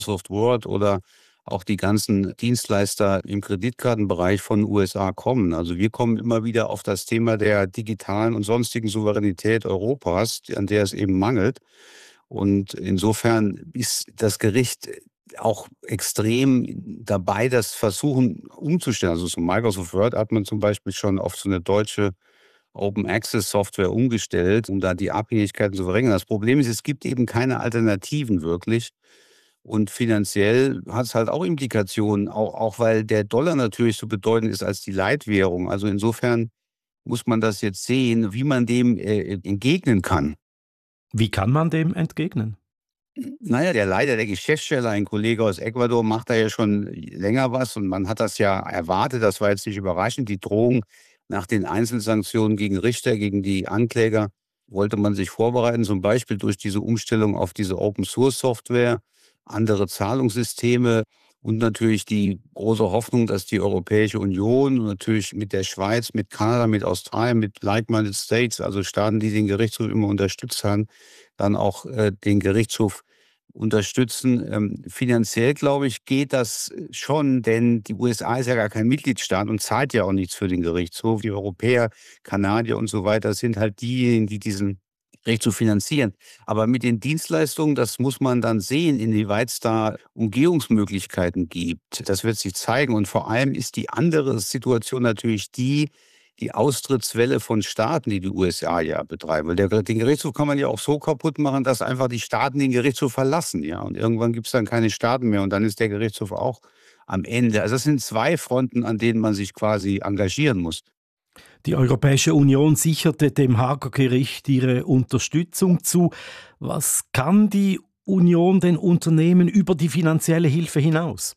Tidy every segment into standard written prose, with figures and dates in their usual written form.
Microsoft Word oder auch die ganzen Dienstleister im Kreditkartenbereich von USA kommen. Also wir kommen immer wieder auf das Thema der digitalen und sonstigen Souveränität Europas, an der es eben mangelt. Und insofern ist das Gericht auch extrem dabei, das Versuchen umzustellen. Also so Microsoft Word hat man zum Beispiel schon auf so eine deutsche Open Access Software umgestellt, um da die Abhängigkeiten zu verringern. Das Problem ist, es gibt eben keine Alternativen wirklich. Und finanziell hat es halt auch Implikationen, auch weil der Dollar natürlich so bedeutend ist als die Leitwährung. Also insofern muss man das jetzt sehen, wie man dem entgegnen kann. Wie kann man dem entgegnen? Naja, der Leiter der Geschäftsstelle, ein Kollege aus Ecuador, macht da ja schon länger was und man hat das ja erwartet, das war jetzt nicht überraschend. Die Drohung nach den Einzelsanktionen gegen Richter, gegen die Ankläger, wollte man sich vorbereiten, zum Beispiel durch diese Umstellung auf diese Open-Source-Software, andere Zahlungssysteme und natürlich die große Hoffnung, dass die Europäische Union und natürlich mit der Schweiz, mit Kanada, mit Australien, mit Like-Minded States, also Staaten, die den Gerichtshof immer unterstützt haben, dann auch den Gerichtshof unterstützen. Finanziell, glaube ich, geht das schon, denn die USA ist ja gar kein Mitgliedstaat und zahlt ja auch nichts für den Gerichtshof. Die Europäer, Kanadier und so weiter sind halt diejenigen, die diesen Gerichtshof finanzieren. Aber mit den Dienstleistungen, das muss man dann sehen, inwieweit es da Umgehungsmöglichkeiten gibt. Das wird sich zeigen. Und vor allem ist die andere Situation natürlich die Austrittswelle von Staaten, die USA ja betreiben. Weil den Gerichtshof kann man ja auch so kaputt machen, dass einfach die Staaten den Gerichtshof verlassen. Ja? Und irgendwann gibt es dann keine Staaten mehr und dann ist der Gerichtshof auch am Ende. Also das sind zwei Fronten, an denen man sich quasi engagieren muss. Die Europäische Union sicherte dem Haager Gericht ihre Unterstützung zu. Was kann die Union den Unternehmen über die finanzielle Hilfe hinaus?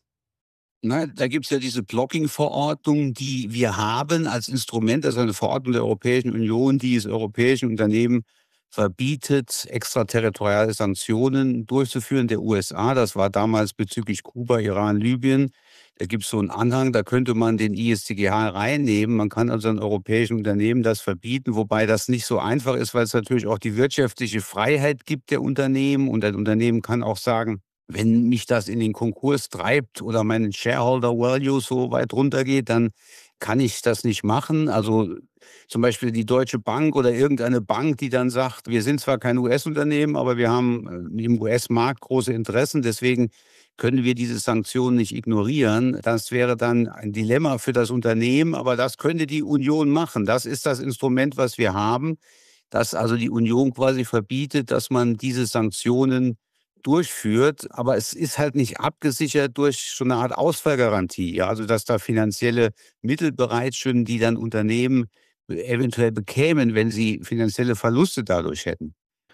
Na, da gibt es ja diese Blocking-Verordnung, die wir haben als Instrument, also eine Verordnung der Europäischen Union, die es europäischen Unternehmen verbietet, extraterritoriale Sanktionen durchzuführen der USA. Das war damals bezüglich Kuba, Iran, Libyen. Da gibt es so einen Anhang, da könnte man den IStGH reinnehmen. Man kann also an europäischen Unternehmen das verbieten, wobei das nicht so einfach ist, weil es natürlich auch die wirtschaftliche Freiheit gibt der Unternehmen. Und ein Unternehmen kann auch sagen, wenn mich das in den Konkurs treibt oder mein Shareholder Value so weit runtergeht, dann kann ich das nicht machen. Also zum Beispiel die Deutsche Bank oder irgendeine Bank, die dann sagt, wir sind zwar kein US-Unternehmen, aber wir haben im US-Markt große Interessen, deswegen können wir diese Sanktionen nicht ignorieren. Das wäre dann ein Dilemma für das Unternehmen, aber das könnte die Union machen. Das ist das Instrument, was wir haben, dass also die Union quasi verbietet, dass man diese Sanktionen durchführt, aber es ist halt nicht abgesichert durch so eine Art Ausfallgarantie, ja, also dass da finanzielle Mittel bereitstünden, die dann Unternehmen eventuell bekämen, wenn sie finanzielle Verluste dadurch hätten.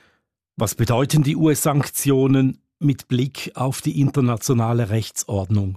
Was bedeuten die US-Sanktionen mit Blick auf die internationale Rechtsordnung?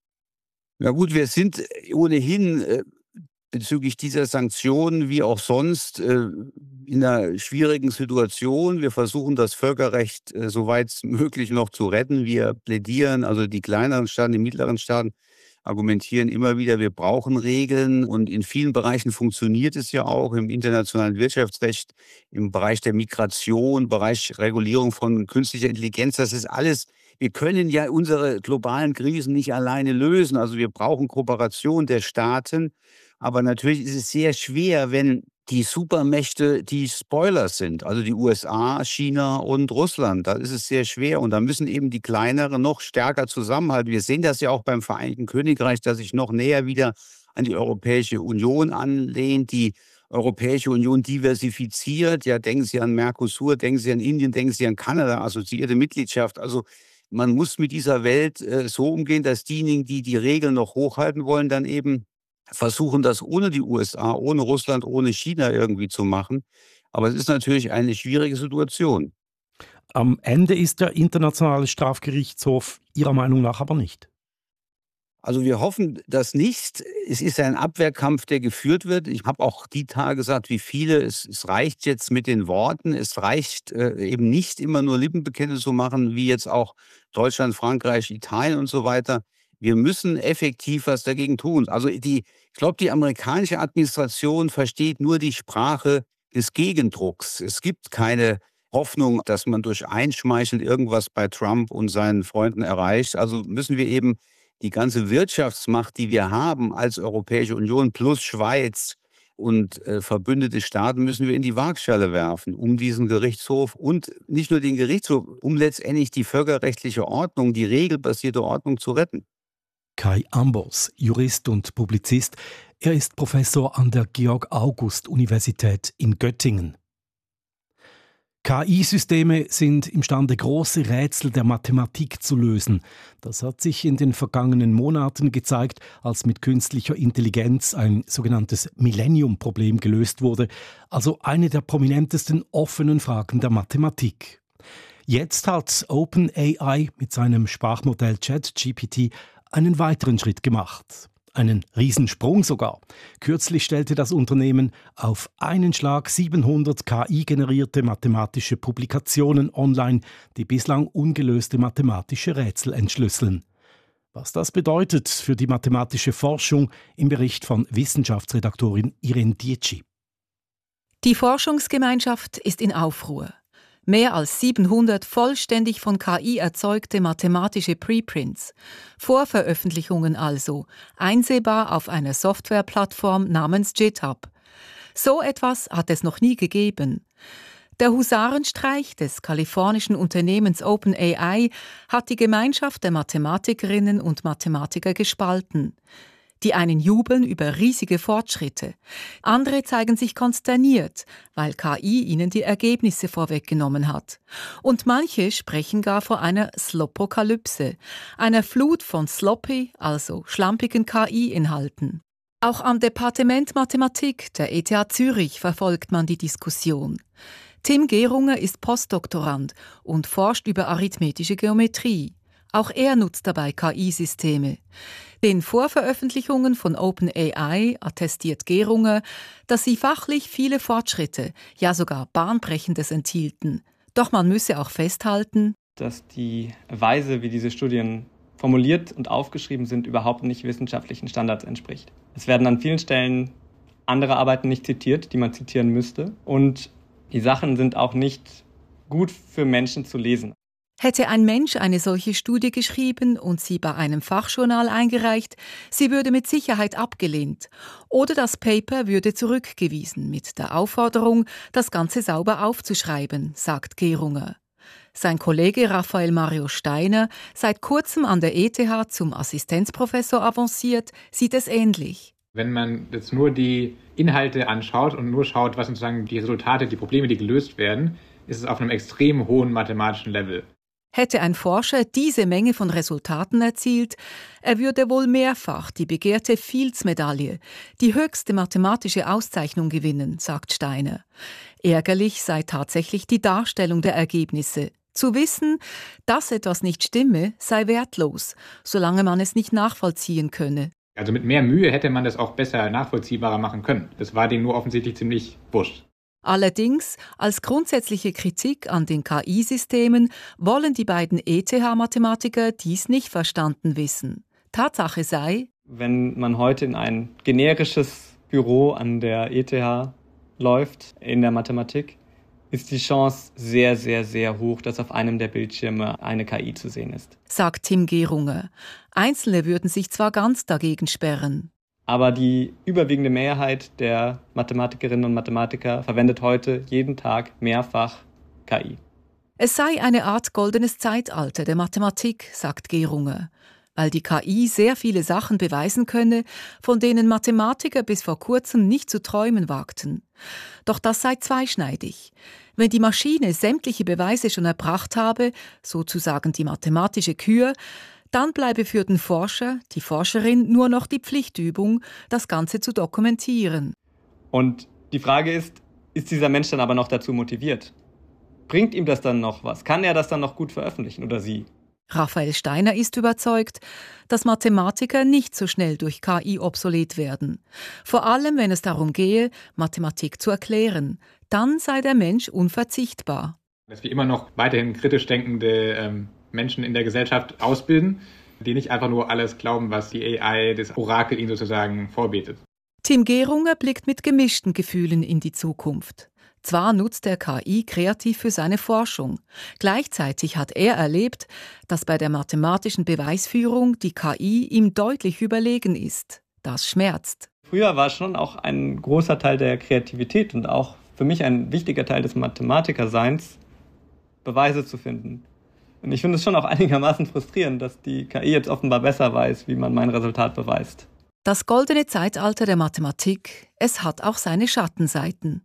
Na gut, wir sind ohnehin bezüglich dieser Sanktionen wie auch sonst in einer schwierigen Situation. Wir versuchen das Völkerrecht soweit möglich noch zu retten. Wir plädieren, also die kleineren Staaten, die mittleren Staaten argumentieren immer wieder, wir brauchen Regeln und in vielen Bereichen funktioniert es ja auch im internationalen Wirtschaftsrecht, im Bereich der Migration, Bereich Regulierung von künstlicher Intelligenz. Das ist alles, wir können ja unsere globalen Krisen nicht alleine lösen. Also wir brauchen Kooperation der Staaten. Aber natürlich ist es sehr schwer, wenn die Supermächte die Spoilers sind, also die USA, China und Russland. Da ist es sehr schwer und da müssen eben die kleineren noch stärker zusammenhalten. Wir sehen das ja auch beim Vereinigten Königreich, das sich noch näher wieder an die Europäische Union anlehnt. Die Europäische Union diversifiziert. Ja, denken Sie an Mercosur, denken Sie an Indien, denken Sie an Kanada, assoziierte Mitgliedschaft. Also man muss mit dieser Welt so umgehen, dass diejenigen, die die Regeln noch hochhalten wollen, dann eben versuchen, das ohne die USA, ohne Russland, ohne China irgendwie zu machen. Aber es ist natürlich eine schwierige Situation. Am Ende ist der Internationale Strafgerichtshof Ihrer Meinung nach aber nicht. Also wir hoffen das nicht. Es ist ein Abwehrkampf, der geführt wird. Ich habe auch die Tage gesagt, wie viele, es reicht jetzt mit den Worten. Es reicht eben nicht immer nur Lippenbekenntnisse zu machen, wie jetzt auch Deutschland, Frankreich, Italien und so weiter. Wir müssen effektiv was dagegen tun. Also ich glaube, die amerikanische Administration versteht nur die Sprache des Gegendrucks. Es gibt keine Hoffnung, dass man durch Einschmeicheln irgendwas bei Trump und seinen Freunden erreicht. Also müssen wir eben die ganze Wirtschaftsmacht, die wir haben als Europäische Union plus Schweiz und verbündete Staaten, müssen wir in die Waagschale werfen, um diesen Gerichtshof und nicht nur den Gerichtshof, um letztendlich die völkerrechtliche Ordnung, die regelbasierte Ordnung zu retten. Kai Ambos, Jurist und Publizist. Er ist Professor an der Georg-August-Universität in Göttingen. KI-Systeme sind imstande, große Rätsel der Mathematik zu lösen. Das hat sich in den vergangenen Monaten gezeigt, als mit künstlicher Intelligenz ein sogenanntes Millennium-Problem gelöst wurde, also eine der prominentesten offenen Fragen der Mathematik. Jetzt hat OpenAI mit seinem Sprachmodell ChatGPT einen weiteren Schritt gemacht. Einen Riesensprung sogar. Kürzlich stellte das Unternehmen auf einen Schlag 700 KI-generierte mathematische Publikationen online, die bislang ungelöste mathematische Rätsel entschlüsseln. Was das bedeutet für die mathematische Forschung, im Bericht von Wissenschaftsredaktorin Irene Dietschi. Die Forschungsgemeinschaft ist in Aufruhr. Mehr als 700 vollständig von KI erzeugte mathematische Preprints, Vorveröffentlichungen also, einsehbar auf einer Softwareplattform namens GitHub. So etwas hat es noch nie gegeben. Der Husarenstreich des kalifornischen Unternehmens OpenAI hat die Gemeinschaft der Mathematikerinnen und Mathematiker gespalten. Die einen jubeln über riesige Fortschritte, andere zeigen sich konsterniert, weil KI ihnen die Ergebnisse vorweggenommen hat. Und manche sprechen gar vor einer Slopokalypse, einer Flut von sloppy, also schlampigen KI-Inhalten. Auch am Departement Mathematik der ETH Zürich verfolgt man die Diskussion. Tim Gerunger ist Postdoktorand und forscht über arithmetische Geometrie. Auch er nutzt dabei KI-Systeme. Den Vorveröffentlichungen von OpenAI attestiert Gerunger, dass sie fachlich viele Fortschritte, ja sogar Bahnbrechendes enthielten. Doch man müsse auch festhalten, dass die Weise, wie diese Studien formuliert und aufgeschrieben sind, überhaupt nicht wissenschaftlichen Standards entspricht. Es werden an vielen Stellen andere Arbeiten nicht zitiert, die man zitieren müsste. Und die Sachen sind auch nicht gut für Menschen zu lesen. Hätte ein Mensch eine solche Studie geschrieben und sie bei einem Fachjournal eingereicht, sie würde mit Sicherheit abgelehnt. Oder das Paper würde zurückgewiesen mit der Aufforderung, das Ganze sauber aufzuschreiben, sagt Gerunger. Sein Kollege Raphael Mario Steiner, seit kurzem an der ETH zum Assistenzprofessor avanciert, sieht es ähnlich. Wenn man jetzt nur die Inhalte anschaut und nur schaut, was sozusagen die Resultate, die Probleme, die gelöst werden, ist es auf einem extrem hohen mathematischen Level. Hätte ein Forscher diese Menge von Resultaten erzielt, er würde wohl mehrfach die begehrte Fields-Medaille, die höchste mathematische Auszeichnung gewinnen, sagt Steiner. Ärgerlich sei tatsächlich die Darstellung der Ergebnisse. Zu wissen, dass etwas nicht stimme, sei wertlos, solange man es nicht nachvollziehen könne. Also mit mehr Mühe hätte man das auch besser nachvollziehbarer machen können. Das war denen nur offensichtlich ziemlich wurscht. Allerdings, als grundsätzliche Kritik an den KI-Systemen wollen die beiden ETH-Mathematiker dies nicht verstanden wissen. Tatsache sei, wenn man heute in ein generisches Büro an der ETH läuft, in der Mathematik, ist die Chance sehr, sehr, sehr hoch, dass auf einem der Bildschirme eine KI zu sehen ist. Sagt Tim Gerunger. Einzelne würden sich zwar ganz dagegen sperren. Aber die überwiegende Mehrheit der Mathematikerinnen und Mathematiker verwendet heute jeden Tag mehrfach KI. Es sei eine Art goldenes Zeitalter der Mathematik, sagt Gerunger, weil die KI sehr viele Sachen beweisen könne, von denen Mathematiker bis vor kurzem nicht zu träumen wagten. Doch das sei zweischneidig. Wenn die Maschine sämtliche Beweise schon erbracht habe, sozusagen die mathematische Kür, dann bleibe für den Forscher, die Forscherin nur noch die Pflichtübung, das Ganze zu dokumentieren. Und die Frage ist dieser Mensch dann aber noch dazu motiviert? Bringt ihm das dann noch was? Kann er das dann noch gut veröffentlichen oder sie? Raphael Steiner ist überzeugt, dass Mathematiker nicht so schnell durch KI obsolet werden. Vor allem, wenn es darum gehe, Mathematik zu erklären. Dann sei der Mensch unverzichtbar. Dass wir immer noch weiterhin kritisch denkende Menschen in der Gesellschaft ausbilden, die nicht einfach nur alles glauben, was die AI, das Orakel ihnen sozusagen vorbetet. Tim Gerunger blickt mit gemischten Gefühlen in die Zukunft. Zwar nutzt er KI kreativ für seine Forschung. Gleichzeitig hat er erlebt, dass bei der mathematischen Beweisführung die KI ihm deutlich überlegen ist. Das schmerzt. Früher war schon auch ein großer Teil der Kreativität und auch für mich ein wichtiger Teil des Mathematikerseins, Beweise zu finden. Und ich finde es schon auch einigermaßen frustrierend, dass die KI jetzt offenbar besser weiß, wie man mein Resultat beweist. Das goldene Zeitalter der Mathematik, es hat auch seine Schattenseiten.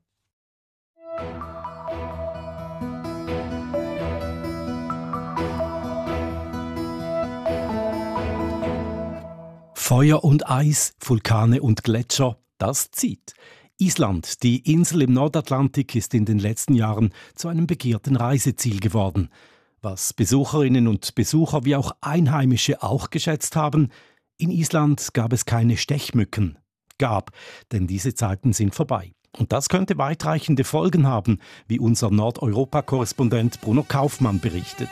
Feuer und Eis, Vulkane und Gletscher, das zieht. Island, die Insel im Nordatlantik, ist in den letzten Jahren zu einem begehrten Reiseziel geworden. Was Besucherinnen und Besucher wie auch Einheimische auch geschätzt haben, in Island gab es keine Stechmücken. Denn diese Zeiten sind vorbei. Und das könnte weitreichende Folgen haben, wie unser Nordeuropa-Korrespondent Bruno Kaufmann berichtet.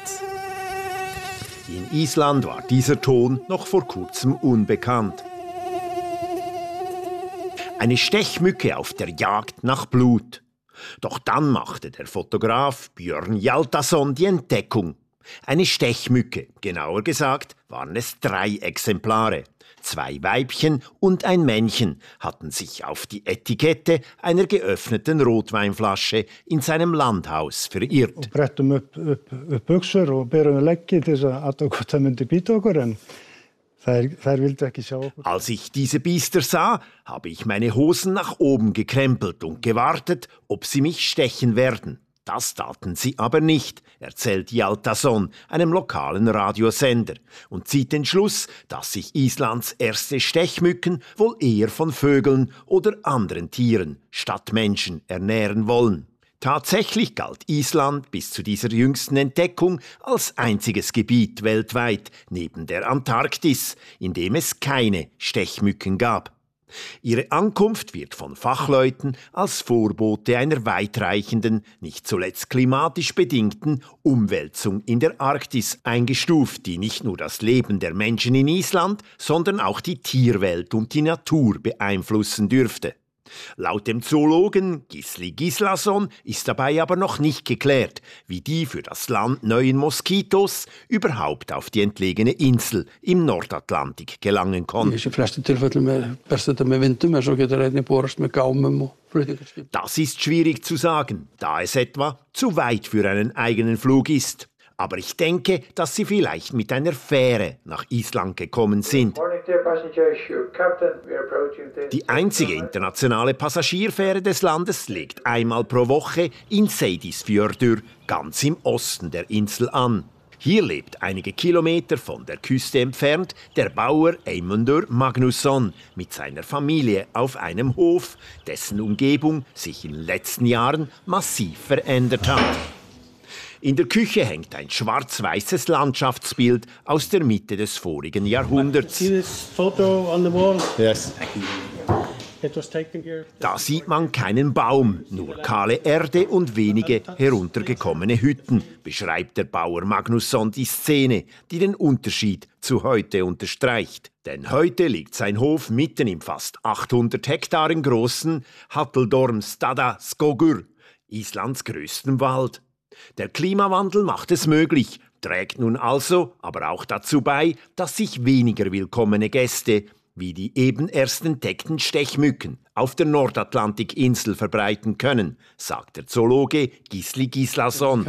In Island war dieser Ton noch vor kurzem unbekannt. Eine Stechmücke auf der Jagd nach Blut. Doch dann machte der Fotograf Björn Hjaltason die Entdeckung. Eine Stechmücke, genauer gesagt waren es 3 Exemplare. 2 Weibchen und ein Männchen hatten sich auf die Etikette einer geöffneten Rotweinflasche in seinem Landhaus verirrt. Als ich diese Biester sah, habe ich meine Hosen nach oben gekrempelt und gewartet, ob sie mich stechen werden. Das taten sie aber nicht, erzählt Hjaltason, einem lokalen Radiosender, und zieht den Schluss, dass sich Islands erste Stechmücken wohl eher von Vögeln oder anderen Tieren statt Menschen ernähren wollen. Tatsächlich galt Island bis zu dieser jüngsten Entdeckung als einziges Gebiet weltweit neben der Antarktis, in dem es keine Stechmücken gab. Ihre Ankunft wird von Fachleuten als Vorbote einer weitreichenden, nicht zuletzt klimatisch bedingten Umwälzung in der Arktis eingestuft, die nicht nur das Leben der Menschen in Island, sondern auch die Tierwelt und die Natur beeinflussen dürfte. Laut dem Zoologen Gisli Gíslason ist dabei aber noch nicht geklärt, wie die für das Land neuen Moskitos überhaupt auf die entlegene Insel im Nordatlantik gelangen konnten. Das ist schwierig zu sagen, da es etwa zu weit für einen eigenen Flug ist. Aber ich denke, dass sie vielleicht mit einer Fähre nach Island gekommen sind. Die einzige internationale Passagierfähre des Landes legt einmal pro Woche in Seyðisfjörður, ganz im Osten der Insel, an. Hier lebt einige Kilometer von der Küste entfernt der Bauer Eymundur Magnusson mit seiner Familie auf einem Hof, dessen Umgebung sich in den letzten Jahren massiv verändert hat. In der Küche hängt ein schwarz-weißes Landschaftsbild aus der Mitte des vorigen Jahrhunderts. Da sieht man keinen Baum, nur kahle Erde und wenige heruntergekommene Hütten, beschreibt der Bauer Magnusson die Szene, die den Unterschied zu heute unterstreicht. Denn heute liegt sein Hof mitten im fast 800 Hektaren großen Hatteldormsstadaskogur, Islands größten Wald. Der Klimawandel macht es möglich, trägt nun also aber auch dazu bei, dass sich weniger willkommene Gäste, wie die eben erst entdeckten Stechmücken, auf der Nordatlantikinsel verbreiten können, sagt der Zoologe Gisli Gíslason.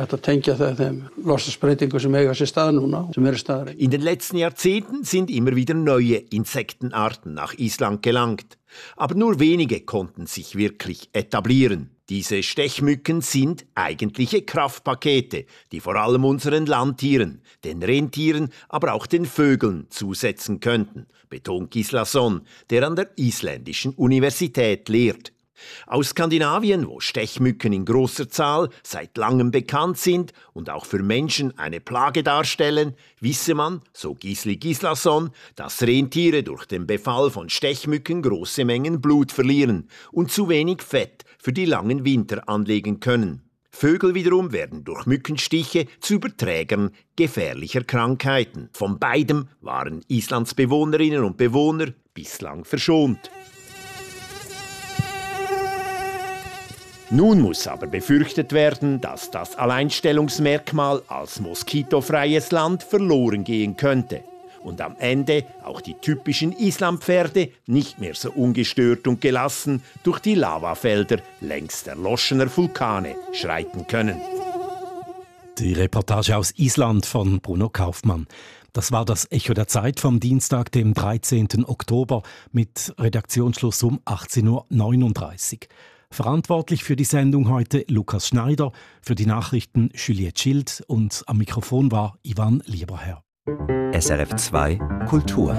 In den letzten Jahrzehnten sind immer wieder neue Insektenarten nach Island gelangt. Aber nur wenige konnten sich wirklich etablieren. Diese Stechmücken sind eigentliche Kraftpakete, die vor allem unseren Landtieren, den Rentieren, aber auch den Vögeln zusetzen könnten, betont Gíslason, der an der isländischen Universität lehrt. Aus Skandinavien, wo Stechmücken in großer Zahl seit langem bekannt sind und auch für Menschen eine Plage darstellen, wisse man, so Gisli Gíslason, dass Rentiere durch den Befall von Stechmücken große Mengen Blut verlieren und zu wenig Fett für die langen Winter anlegen können. Vögel wiederum werden durch Mückenstiche zu Überträgern gefährlicher Krankheiten. Von beidem waren Islands Bewohnerinnen und Bewohner bislang verschont. Nun muss aber befürchtet werden, dass das Alleinstellungsmerkmal als moskitofreies Land verloren gehen könnte und am Ende auch die typischen Islampferde nicht mehr so ungestört und gelassen durch die Lavafelder längst erloschener Vulkane schreiten können. Die Reportage aus Island von Bruno Kaufmann. Das war das Echo der Zeit vom Dienstag, dem 13. Oktober mit Redaktionsschluss um 18.39 Uhr. Verantwortlich für die Sendung heute Lukas Schneider, für die Nachrichten Juliette Schild und am Mikrofon war Ivan Lieberherr. SRF 2 Kultur.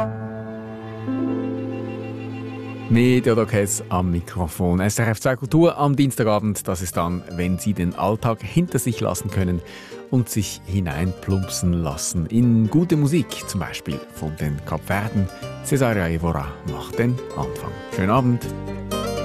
Mit Jodokes am Mikrofon. SRF 2 Kultur am Dienstagabend, das ist dann, wenn Sie den Alltag hinter sich lassen können und sich hineinplumpsen lassen in gute Musik, zum Beispiel von den Kapverden. Cesaria Evora macht den Anfang. Schönen Abend.